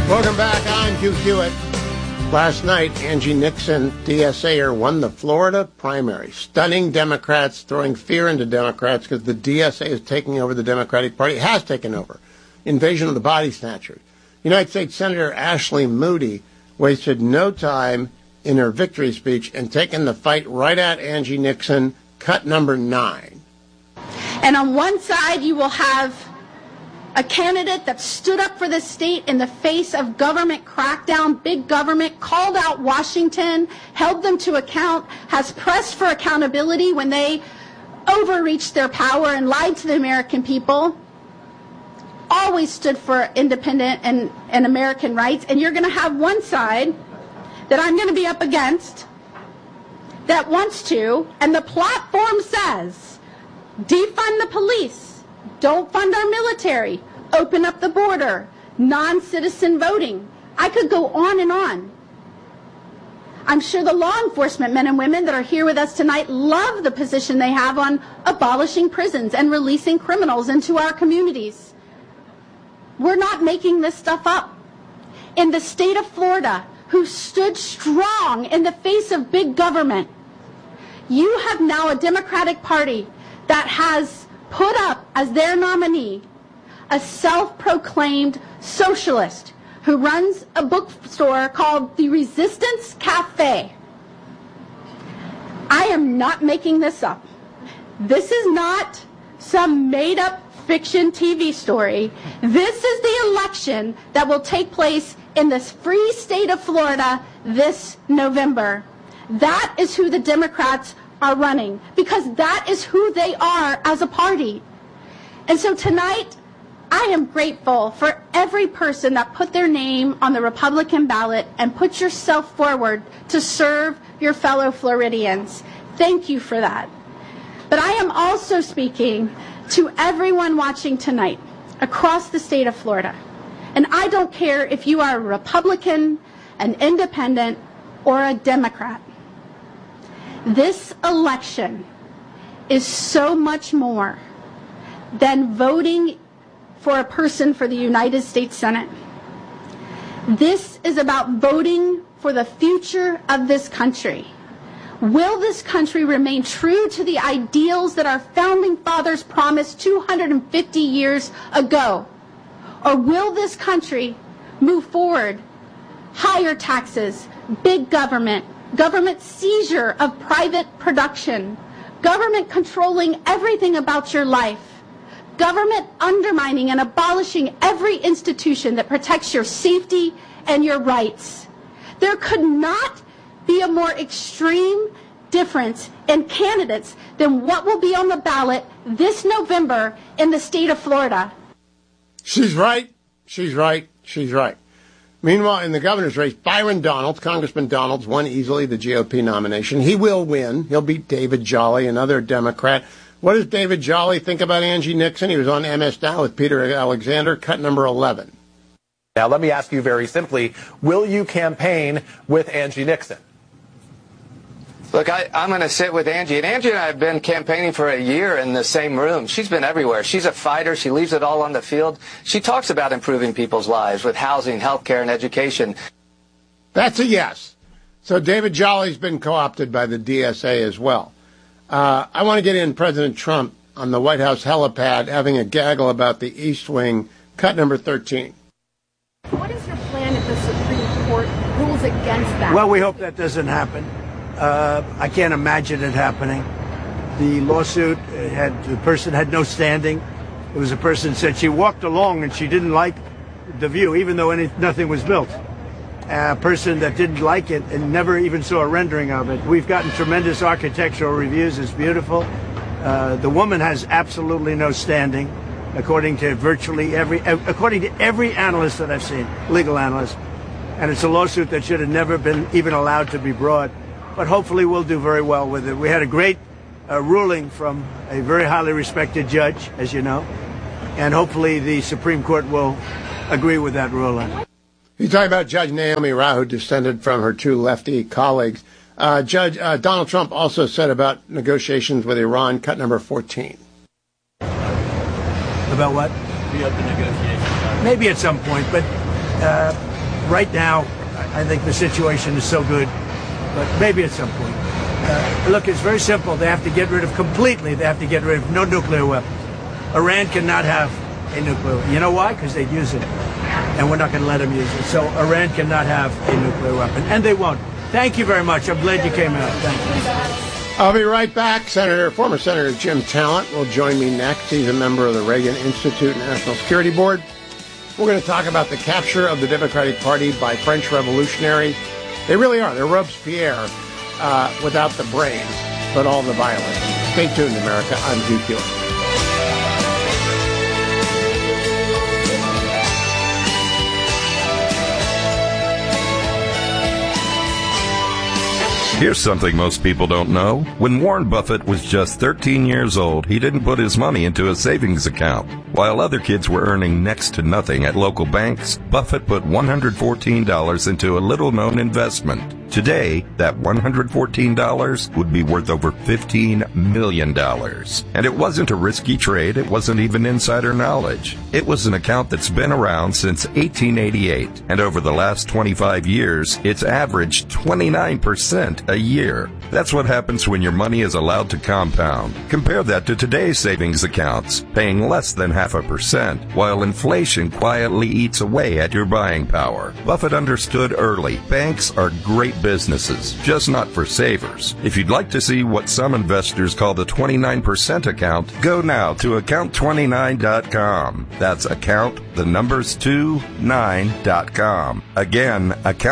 Welcome back. I'm Hugh Hewitt. Last night, Angie Nixon, DSAer, won the Florida primary, stunning Democrats, throwing fear into Democrats because the DSA is taking over the Democratic Party. It has taken over. Invasion of the body snatchers. United States Senator Ashley Moody wasted no time in her victory speech and taken the fight right at Angie Nixon, cut number 9. And on one side, you will have a candidate that stood up for the state in the face of government crackdown, big government, called out Washington, held them to account, has pressed for accountability when they overreached their power and lied to the American people, always stood for independent and American rights. And you're going to have one side that I'm going to be up against that wants to, and the platform says, defund the police, don't fund our military, open up the border, non-citizen voting. I could go on and on. I'm sure the law enforcement men and women that are here with us tonight love the position they have on abolishing prisons and releasing criminals into our communities. We're not making this stuff up. In the state of Florida, who stood strong in the face of big government, you have now a Democratic Party that has put up as their nominee a self-proclaimed socialist who runs a bookstore called the Resistance Cafe. I am not making this up. This is not some made-up fiction TV story. This is the election that will take place in this free state of Florida this November. That is who the Democrats are running, because that is who they are as a party. And so tonight, I am grateful for every person that put their name on the Republican ballot and put yourself forward to serve your fellow Floridians. Thank you for that. But I am also speaking to everyone watching tonight across the state of Florida. And I don't care if you are a Republican, an independent, or a Democrat. This election is so much more than voting for a person for the United States Senate. This is about voting for the future of this country. Will this country remain true to the ideals that our founding fathers promised 250 years ago? Or will this country move forward? Higher taxes, big government, government seizure of private production, government controlling everything about your life, government undermining and abolishing every institution that protects your safety and your rights. There could not be a more extreme difference in candidates than what will be on the ballot this November in the state of Florida. She's right. She's right. She's right. Meanwhile, in the governor's race, Byron Donalds, Congressman Donalds, won easily the GOP nomination. He will win. He'll beat David Jolly, another Democrat. What does David Jolly think about Angie Nixon? He was on MS Now with Peter Alexander, cut number 11. Now, let me ask you very simply, will you campaign with Angie Nixon? Look, I'm going to sit with Angie. And Angie and I have been campaigning for a year in the same room. She's been everywhere. She's a fighter. She leaves it all on the field. She talks about improving people's lives with housing, health care, and education. That's a yes. So David Jolly's been co-opted by the DSA as well. I want to get in President Trump on the White House helipad having a gaggle about the East Wing, cut number 13. What is your plan if the Supreme Court rules against that? Well, we hope that doesn't happen. I can't imagine it happening. The lawsuit the person had no standing. It was a person who said she walked along and she didn't like the view, even though nothing was built. A person that didn't like it and never even saw a rendering of it. We've gotten tremendous architectural reviews. It's beautiful. The woman has absolutely no standing, according to every analyst that I've seen, legal analyst. And it's a lawsuit that should have never been even allowed to be brought. But hopefully we'll do very well with it. We had a great ruling from a very highly respected judge, as you know, and hopefully the Supreme Court will agree with that ruling. He's talking about Judge Naomi Rao, who descended from her two lefty colleagues. Judge Donald Trump also said about negotiations with Iran, cut number 14. About what? Be up the negotiations. Maybe at some point, but right now, I think the situation is so good, but maybe at some point. Look, it's very simple. They have to get rid of no nuclear weapons. Iran cannot have a nuclear weapon. You know why? Because they'd use it, and we're not going to let them use it. So Iran cannot have a nuclear weapon, and they won't. Thank you very much. I'm glad you came out. Thank you. I'll be right back. Former Senator Jim Talent will join me next. He's a member of the Reagan Institute National Security Board. We're going to talk about the capture of the Democratic Party by French revolutionaries. They really are. They're Robespierre without the brains, but all the violence. Stay tuned, America. I'm Hugh Hewitt. Here's something most people don't know. When Warren Buffett was just 13 years old, he didn't put his money into a savings account. While other kids were earning next to nothing at local banks, Buffett put $114 into a little-known investment. Today, that $114 would be worth over $15 million. And it wasn't a risky trade. It wasn't even insider knowledge. It was an account that's been around since 1888. And over the last 25 years, it's averaged 29% a year. That's what happens when your money is allowed to compound. Compare that to today's savings accounts, paying less than 0.5%, while inflation quietly eats away at your buying power. Buffett understood early. Banks are great businesses, just not for savers. If you'd like to see what some investors call the 29% account, go now to account29.com. That's account, the numbers 29.com. Again,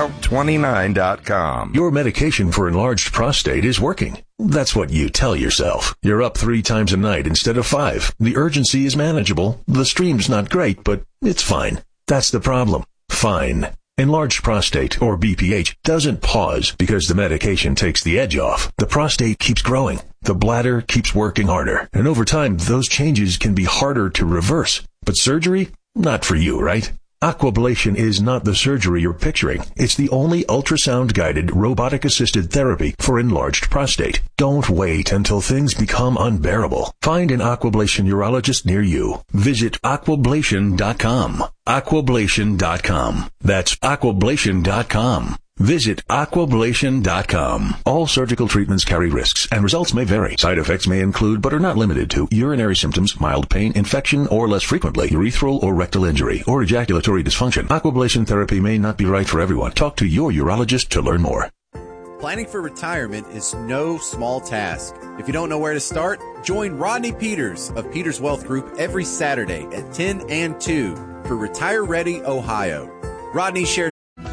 account29.com. Your medication for enlarged prostate is working. That's what you tell yourself. You're up 3 times a night instead of 5. The urgency is manageable. The stream's not great, but it's fine. That's the problem. Fine. Enlarged prostate, or BPH, doesn't pause because the medication takes the edge off. The prostate keeps growing. The bladder keeps working harder. And over time, those changes can be harder to reverse. But surgery? Not for you, right? Aquablation is not the surgery you're picturing. It's the only ultrasound-guided, robotic-assisted therapy for enlarged prostate. Don't wait until things become unbearable. Find an Aquablation urologist near you. Visit aquablation.com. Aquablation.com. That's aquablation.com. Visit aquablation.com. All surgical treatments carry risks, and results may vary. Side effects may include, but are not limited to, urinary symptoms, mild pain, infection, or less frequently, urethral or rectal injury, or ejaculatory dysfunction. Aquablation therapy may not be right for everyone. Talk to your urologist to learn more. Planning for retirement is no small task. If you don't know where to start, join Rodney Peters of Peters Wealth Group every Saturday at 10 and 2 for Retire Ready Ohio. Rodney shares.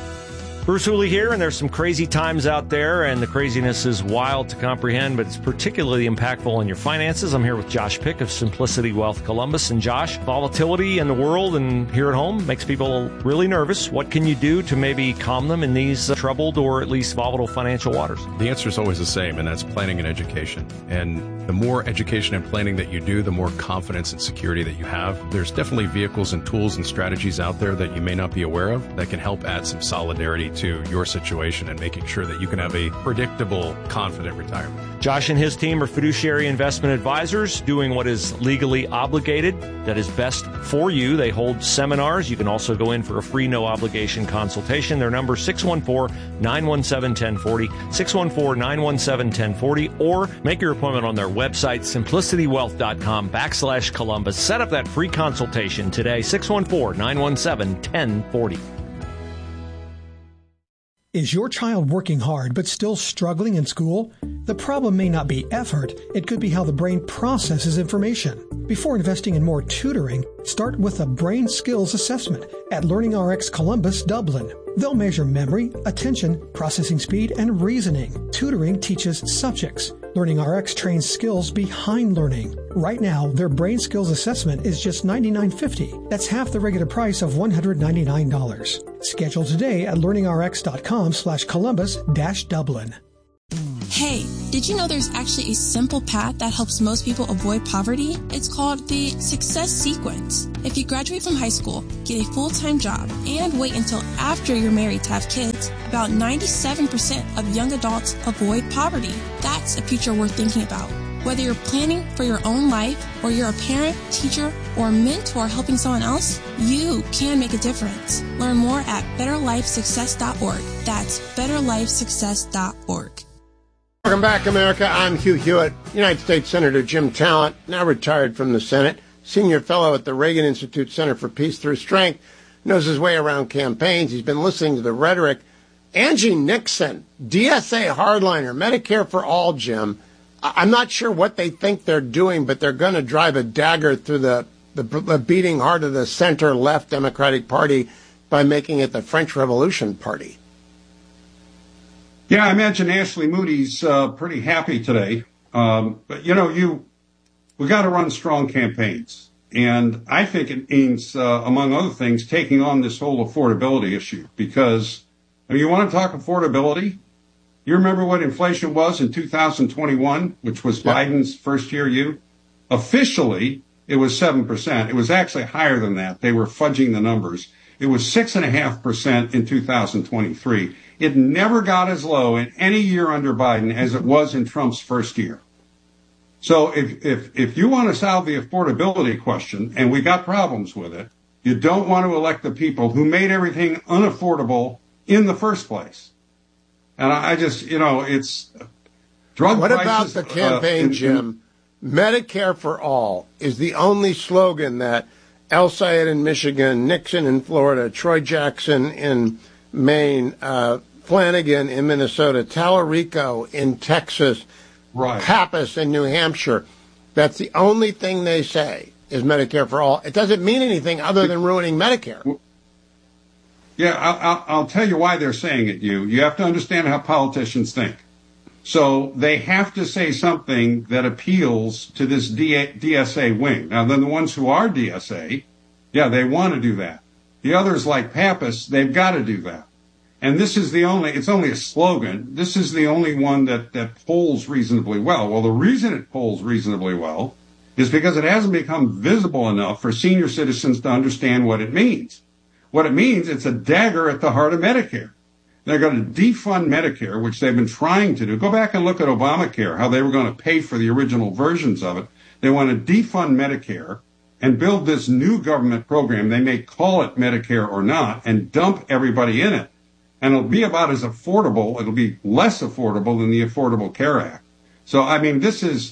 Bruce Hooley here, and there's some crazy times out there, and the craziness is wild to comprehend, but it's particularly impactful on your finances. I'm here with Josh Pick of Simplicity Wealth Columbus. And Josh, volatility in the world and here at home makes people really nervous. What can you do to maybe calm them in these troubled or at least volatile financial waters? The answer is always the same, and that's planning and education. And the more education and planning that you do, the more confidence and security that you have. There's definitely vehicles and tools and strategies out there that you may not be aware of that can help add some solidarity to your situation and making sure that you can have a predictable, confident retirement. Josh and his team are fiduciary investment advisors doing what is legally obligated, that is best for you. They hold seminars. You can also go in for a free, no-obligation consultation. Their number is 614-917-1040, 614-917-1040, or make your appointment on their website, simplicitywealth.com/Columbus. Set up that free consultation today, 614-917-1040. Is your child working hard but still struggling in school? The problem may not be effort. It could be how the brain processes information. Before investing in more tutoring, start with a brain skills assessment at LearningRx Columbus, Dublin. They'll measure memory, attention, processing speed, and reasoning. Tutoring teaches subjects. LearningRx trains skills behind learning. Right now, their brain skills assessment is just $99.50. That's half the regular price of $199. Schedule today at learningrx.com/Columbus-Dublin. Hey, did you know there's actually a simple path that helps most people avoid poverty? It's called the Success Sequence. If you graduate from high school, get a full-time job, and wait until after you're married to have kids, about 97% of young adults avoid poverty. That's a future worth thinking about. Whether you're planning for your own life or you're a parent, teacher, or mentor helping someone else, you can make a difference. Learn more at betterlifesuccess.org. That's betterlifesuccess.org. Welcome back, America. I'm Hugh Hewitt. United States Senator Jim Talent, now retired from the Senate, senior fellow at the Reagan Institute Center for Peace Through Strength, knows his way around campaigns. He's been listening to the rhetoric. Angie Nixon, DSA hardliner, Medicare for all, Jim. I'm not sure what they think they're doing, but they're going to drive a dagger through the beating heart of the center-left Democratic Party by making it the French Revolution Party. Yeah, I imagine Ashley Moody's pretty happy today. But, you know, we got to run strong campaigns. And I think it means, among other things, taking on this whole affordability issue. Because, I mean, you want to talk affordability? You remember what inflation was in 2021, which was Biden's first year? Officially, it was 7%. It was actually higher than that. They were fudging the numbers. It was 6.5% in 2023. It never got as low in any year under Biden as it was in Trump's first year. So if you want to solve the affordability question, and we got problems with it, you don't want to elect the people who made everything unaffordable in the first place. And I just, you know, it's drug What prices. about the campaign, Jim? Medicare for all is the only slogan that El Sayed in Michigan, Nixon in Florida, Troy Jackson in Maine, Flanagan in Minnesota, Tallarico in Texas, Pappas in New Hampshire. That's the only thing they say is Medicare for all. It doesn't mean anything other than ruining Medicare. Yeah, I'll tell you why they're saying it, You have to understand how politicians think. So they have to say something that appeals to this DSA wing. Now, then the ones who are DSA, yeah, they want to do that. The others, like Pappas, they've got to do that. And this is it's only a slogan. This is the only one that polls reasonably well. Well, the reason it polls reasonably well is because it hasn't become visible enough for senior citizens to understand what it means. What it means, it's a dagger at the heart of Medicare. They're going to defund Medicare, which they've been trying to do. Go back and look at Obamacare, how they were going to pay for the original versions of it. They want to defund Medicare and build this new government program. They may call it Medicare or not and dump everybody in it. And it'll be about as affordable. It'll be less affordable than the Affordable Care Act. So, I mean,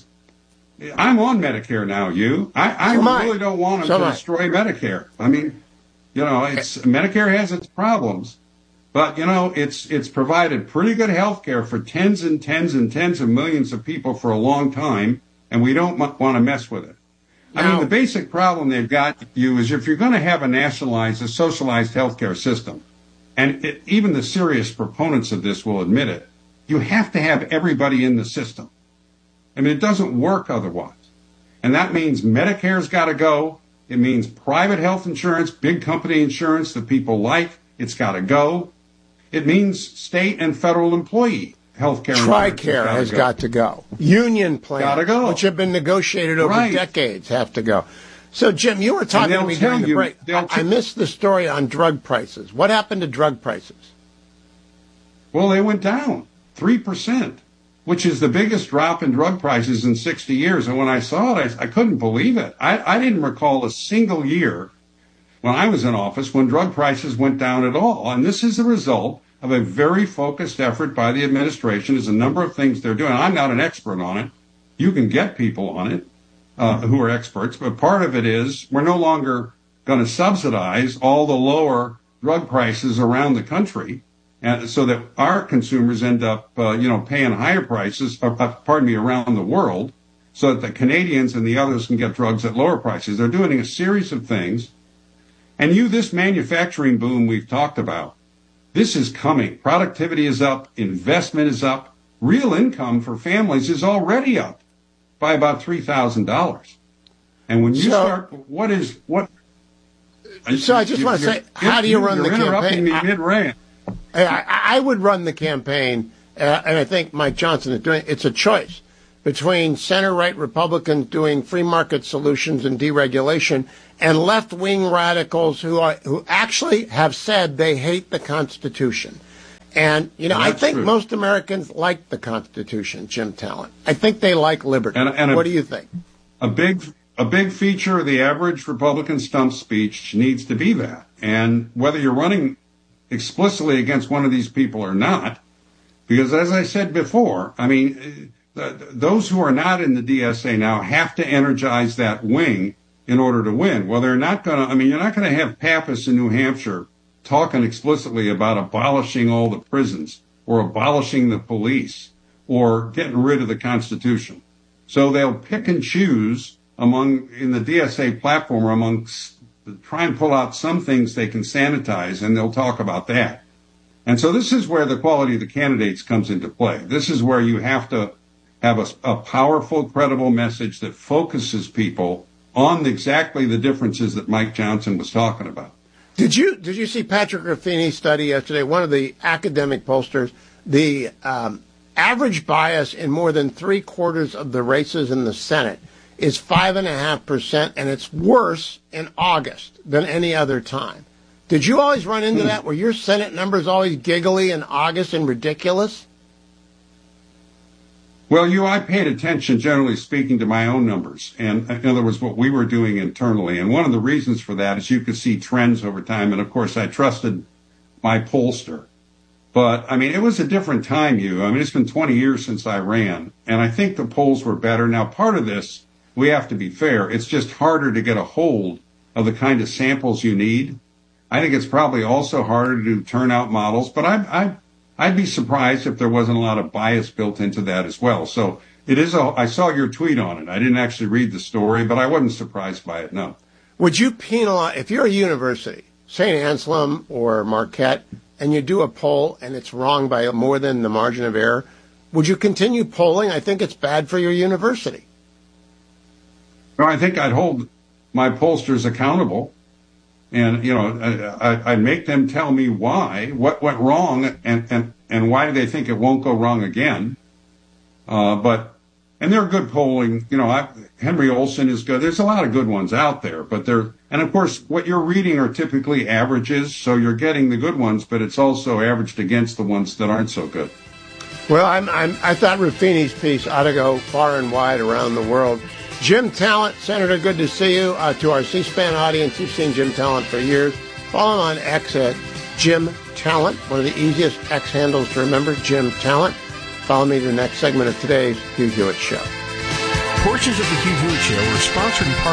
I'm on Medicare now, I really don't want them to destroy Medicare. I mean, you know, Medicare has its problems, but, you know, it's provided pretty good health care for tens and tens and tens of millions of people for a long time, and we don't want to mess with it. I mean, the basic problem they've got, is if you're going to have a socialized health care system, and even the serious proponents of this will admit it, you have to have everybody in the system. I mean, it doesn't work otherwise. And that means Medicare's got to go. It means private health insurance, big company insurance that people like, it's got to go. It means state and federal employee health care. TRICARE has got to go. Union plans, which have been negotiated over decades, have to go. So, Jim, you were talking to me during the break. I missed the story on drug prices. What happened to drug prices? Well, they went down 3%, which is the biggest drop in drug prices in 60 years. And when I saw it, I couldn't believe it. I didn't recall a single year when I was in office when drug prices went down at all. And this is the result of a very focused effort by the administration. There's a number of things they're doing. I'm not an expert on it. You can get people on it who are experts. But part of it is we're no longer going to subsidize all the lower drug prices around the country. And so that our consumers end up, paying higher prices, around the world, so that the Canadians and the others can get drugs at lower prices. They're doing a series of things. And this manufacturing boom we've talked about, this is coming. Productivity is up. Investment is up. Real income for families is already up by about $3,000. And when you start, So I just want to say, how do you run the campaign? You're interrupting me mid-rant. I would run the campaign, and I think Mike Johnson is doing it. It's a choice between center-right Republicans doing free market solutions and deregulation and left-wing radicals who actually have said they hate the Constitution. And, you know, I think true. most Americans like the Constitution, Jim Talent. I think they like liberty. What do you think? A big feature of the average Republican stump speech needs to be that. And whether you're running explicitly against one of these people or not, because as I said before, I mean, those who are not in the DSA now have to energize that wing in order to win. Well, they're not going to, I mean, you're not going to have Pappas in New Hampshire talking explicitly about abolishing all the prisons or abolishing the police or getting rid of the Constitution. So they'll pick and choose in the DSA platform try and pull out some things they can sanitize, and they'll talk about that. And so this is where the quality of the candidates comes into play. This is where you have to have a powerful, credible message that focuses people on exactly the differences that Mike Johnson was talking about. Did you see Patrick Ruffini's study yesterday? One of the academic pollsters, the average bias in more than 3/4 of the races in the Senate is 5.5%, and it's worse in August than any other time. Did you always run into that? Were your Senate numbers always giggly in August and ridiculous? Well, I paid attention, generally speaking, to my own numbers, and in other words, what we were doing internally. And one of the reasons for that is you could see trends over time. And of course, I trusted my pollster. But I mean, it was a different time, I mean, it's been 20 years since I ran, and I think the polls were better. Now, part of this, we have to be fair. It's just harder to get a hold of the kind of samples you need. I think it's probably also harder to do turnout models, but I'd be surprised if there wasn't a lot of bias built into that as well. So I saw your tweet on it. I didn't actually read the story, but I wasn't surprised by it, no. Would you penalize, if you're a university, St. Anselm or Marquette, and you do a poll and it's wrong by more than the margin of error, would you continue polling? I think it's bad for your university. No, I think I'd hold my pollsters accountable. And, I'd make them tell me what went wrong, and why do they think it won't go wrong again. And they're good polling. Henry Olsen is good. There's a lot of good ones out there, and of course, what you're reading are typically averages, so you're getting the good ones, but it's also averaged against the ones that aren't so good. Well, I thought Ruffini's piece ought to go far and wide around the world. Jim Talent, Senator, good to see you. To our C-SPAN audience, you've seen Jim Talent for years. Follow him on X at Jim Talent, one of the easiest X handles to remember, Jim Talent. Follow me to the next segment of today's Hugh Hewitt Show. Portions of the Hugh Hewitt Show are sponsored in part